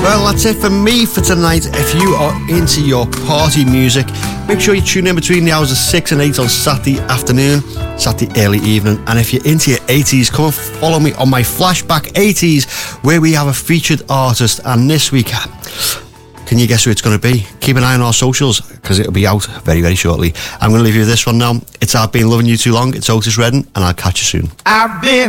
Well, that's it for me for tonight. If you are into your party music, make sure you tune in between the hours of 6 and 8 on Saturday afternoon, Saturday early evening. And if you're into your 80s, come and follow me on my Flashback 80s, where we have a featured artist. And this week, can you guess who it's going to be? Keep an eye on our socials, because it'll be out very, very shortly. I'm going to leave you with this one now. It's I've Been Loving You Too Long. It's Otis Redding, and I'll catch you soon. I've been